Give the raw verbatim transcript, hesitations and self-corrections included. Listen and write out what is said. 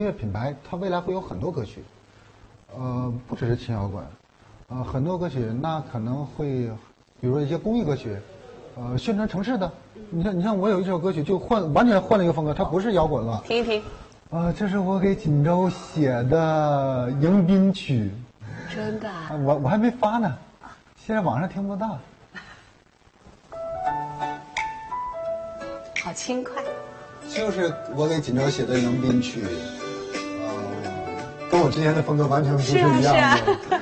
音乐品牌它未来会有很多歌曲，呃，不只是轻摇滚，呃，很多歌曲那可能会，比如说一些公益歌曲，呃，宣传城市的。你像你像我有一首歌曲就换完全换了一个风格，它不是摇滚了。 听一听。 呃，这是我给锦州写的迎宾曲。 真的、啊？ 我我还没发呢，现在网上听不到。 好轻快。 就是我给锦州写的迎宾曲，呃，跟我之前的风格完全不是一样的。 是啊是啊